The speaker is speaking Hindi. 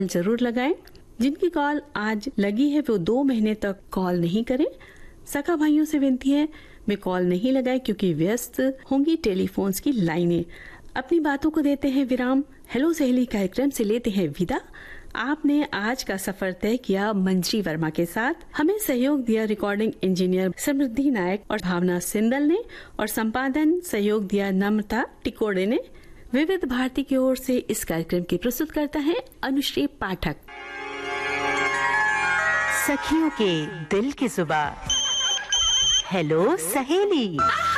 जरूर लगाएं। जिनकी कॉल आज लगी है वो 2 महीने तक कॉल नहीं करें। सखा भाइयों से विनती है वे कॉल नहीं लगाएं क्योंकि व्यस्त होंगी टेलीफोन्स की लाइनें। अपनी बातों को देते हैं विराम। हेलो सहेली कार्यक्रम से लेते हैं विदा। आपने आज का सफर तय किया मंजरी वर्मा के साथ। हमें सहयोग दिया रिकॉर्डिंग इंजीनियर समृद्धि नायक और भावना सिंदल ने, और संपादन सहयोग दिया नम्रता टिकोड़े ने। विविध भारती की ओर से इस कार्यक्रम की प्रस्तुत करता है अनुश्री पाठक। सखियों के दिल की जुबान, हेलो सहेली।